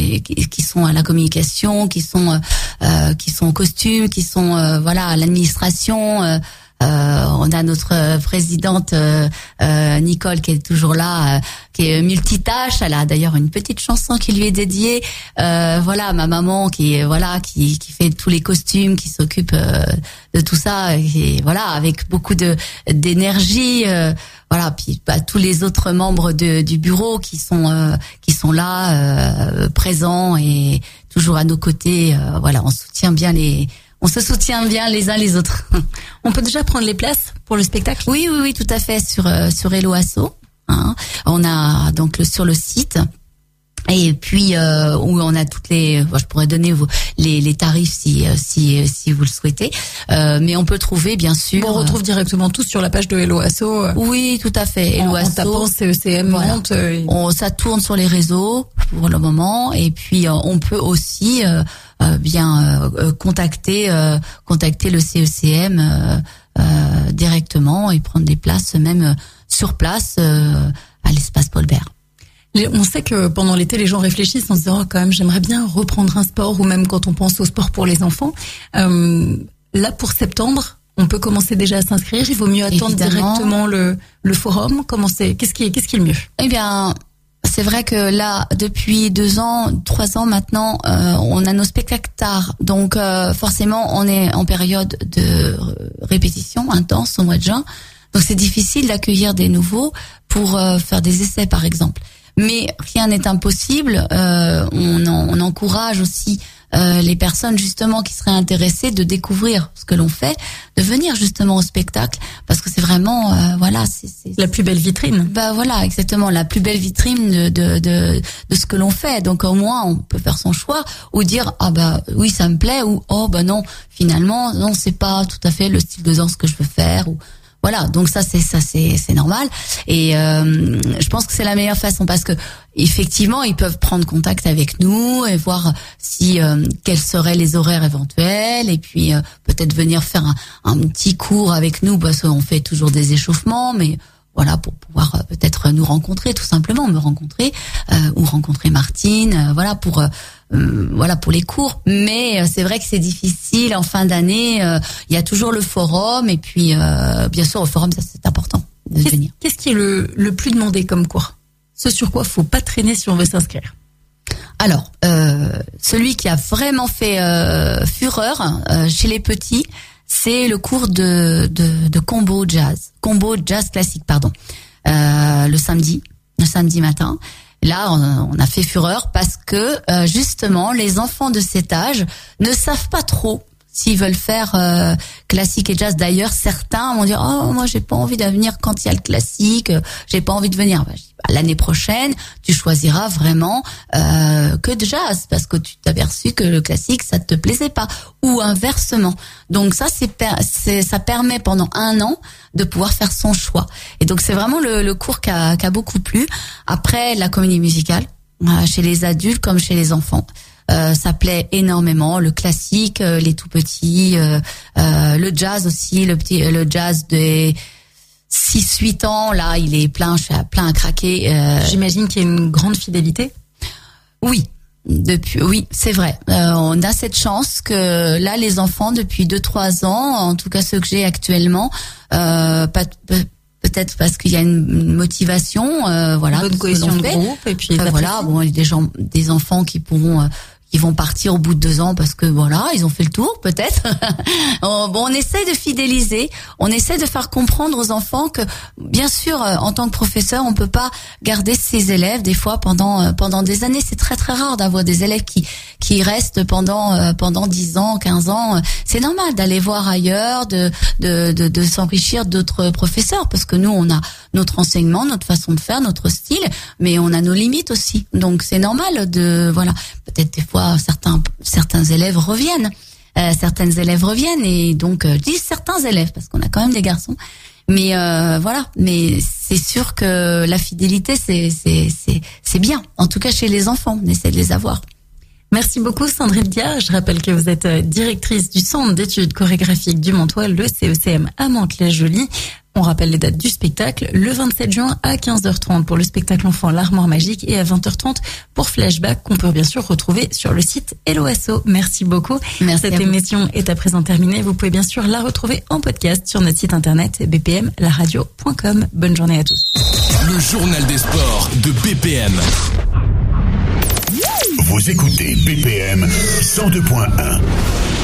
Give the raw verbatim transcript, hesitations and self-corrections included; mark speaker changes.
Speaker 1: qui, qui sont à la communication, qui sont euh, qui sont au costume, qui sont euh, voilà à l'administration. Euh, Euh, on a notre présidente euh, euh, Nicole qui est toujours là, euh, qui est multitâche. Elle a d'ailleurs une petite chanson qui lui est dédiée. Euh, voilà, ma maman qui voilà qui qui fait tous les costumes, qui s'occupe euh, de tout ça, et voilà avec beaucoup de d'énergie. Euh, voilà, puis bah, tous les autres membres de, du bureau qui sont euh, qui sont là, euh, présents et toujours à nos côtés. Euh, voilà, on soutient bien les On se soutient bien les uns les autres.
Speaker 2: On peut déjà prendre les places pour le spectacle?
Speaker 1: Oui, oui, oui, tout à fait, sur euh, sur Hello Asso. Hein. On a donc le, sur le site. Et puis euh, où on a toutes les, bon, je pourrais donner vous, les, les tarifs si si si vous le souhaitez, euh, mais on peut trouver bien sûr.
Speaker 2: Bon, on retrouve directement tout sur la page de Hello Asso.
Speaker 1: Oui, tout à fait. Hello Asso.
Speaker 2: En tapant C E C M
Speaker 1: voilà.
Speaker 2: monte. Et...
Speaker 1: On, ça tourne sur les réseaux pour le moment, et puis euh, on peut aussi euh, euh, bien euh, contacter euh, contacter le C E C M euh, euh, directement et prendre des places même euh, sur place euh, à l'espace Paul Bert.
Speaker 2: On sait que pendant l'été, les gens réfléchissent en se disant oh, quand même j'aimerais bien reprendre un sport, ou même quand on pense au sport pour les enfants. Euh, là pour septembre, on peut commencer déjà à s'inscrire. Il vaut mieux attendre Évidemment. directement le le forum. Comment c'est Qu'est-ce qui qu'est-ce qui est le mieux?
Speaker 1: Eh bien, c'est vrai que là depuis deux ans, trois ans maintenant, euh, on a nos spectacles tard. Donc euh, forcément, on est en période de répétition intense au mois de juin. Donc c'est difficile d'accueillir des nouveaux pour euh, faire des essais par exemple. Mais rien n'est impossible. Euh, on, en, on encourage aussi euh, les personnes justement qui seraient intéressées de découvrir ce que l'on fait, de venir justement au spectacle, parce que c'est vraiment euh, voilà, c'est, c'est
Speaker 2: la plus belle vitrine.
Speaker 1: Bah voilà, exactement, la plus belle vitrine de de de, de ce que l'on fait. Donc au moins on peut faire son choix ou dire ah bah oui ça me plaît, ou oh bah non finalement non c'est pas tout à fait le style de danse que je veux faire, ou voilà, donc ça c'est ça c'est c'est normal, et euh, je pense que c'est la meilleure façon, parce que effectivement ils peuvent prendre contact avec nous et voir si euh, quels seraient les horaires éventuels, et puis euh, peut-être venir faire un, un petit cours avec nous, parce qu'on fait toujours des échauffements, mais voilà, pour pouvoir euh, peut-être nous rencontrer, tout simplement me rencontrer euh, ou rencontrer Martine, euh, voilà pour euh, euh, voilà pour les cours. Mais euh, c'est vrai que c'est difficile en fin d'année. Euh, il y a toujours le forum, et puis euh, bien sûr au forum ça c'est important de
Speaker 2: qu'est-ce,
Speaker 1: venir.
Speaker 2: Qu'est-ce qui est le le plus demandé comme cours? Ce sur quoi faut pas traîner si on veut s'inscrire?
Speaker 1: Alors euh, celui qui a vraiment fait euh, fureur euh, chez les petits, c'est le cours de, de, de combo jazz, combo jazz classique, pardon, euh, le samedi, le samedi matin. Là, on, on a fait fureur parce que euh, justement, les enfants de cet âge ne savent pas trop s'ils veulent faire euh, classique et jazz. D'ailleurs, certains vont dire oh moi j'ai pas envie de venir quand il y a le classique, j'ai pas envie de venir. Ben, je dis, bah, l'année prochaine, tu choisiras vraiment euh, que de jazz, parce que tu t'es aperçu que le classique ça te plaisait pas, ou inversement. Donc ça c'est, c'est ça permet pendant un an de pouvoir faire son choix. Et donc c'est vraiment le, le cours qui a, qui a beaucoup plu. Après la comédie musicale, euh, chez les adultes comme chez les enfants. Euh, ça plaît énormément, le classique, euh, les tout petits, euh, euh, le jazz aussi, le petit, le jazz des six huit ans, là, il est plein, plein à craquer. Euh...
Speaker 2: J'imagine qu'il y a une grande fidélité.
Speaker 1: Oui, depuis, oui, c'est vrai. Euh, on a cette chance que là, les enfants depuis deux trois ans, en tout cas ceux que j'ai actuellement, euh, pas, peut-être parce qu'il y a une motivation, euh, voilà,
Speaker 2: bonne cohésion de groupe, et puis
Speaker 1: euh, voilà, bon, il y a des gens, des enfants qui pourront euh, ils vont partir au bout de deux ans parce que voilà, ils ont fait le tour peut-être. Bon, on essaie de fidéliser, on essaie de faire comprendre aux enfants que, bien sûr, en tant que professeur, on peut pas garder ses élèves des fois pendant pendant des années. C'est très très rare d'avoir des élèves qui qui restent pendant pendant dix ans, quinze ans. C'est normal d'aller voir ailleurs, de de de, de s'enrichir d'autres professeurs, parce que nous on a notre enseignement, notre façon de faire, notre style, mais on a nos limites aussi. Donc c'est normal de voilà, peut-être des fois certains certains élèves reviennent, euh, certaines élèves reviennent et donc euh, je dis certains élèves parce qu'on a quand même des garçons. Mais euh, voilà, mais c'est sûr que la fidélité c'est c'est c'est c'est bien. En tout cas chez les enfants, on essaie de les avoir.
Speaker 2: Merci beaucoup Sandrine Dia. Je rappelle que vous êtes directrice du Centre d'études chorégraphiques du Montois, le C E C M à Mantes-la-Jolie. On rappelle les dates du spectacle, le vingt-sept juin à quinze heures trente pour le spectacle enfant L'Armoire Magique et à vingt heures trente pour Flashback qu'on peut bien sûr retrouver sur le site Hello Asso. Merci beaucoup.
Speaker 1: Merci.
Speaker 2: Cette émission est à présent terminée. Vous pouvez bien sûr la retrouver en podcast sur notre site internet b p m la radio point com. Bonne journée à tous.
Speaker 3: Le journal des sports de B P M.
Speaker 4: Vous écoutez B P M cent deux point un.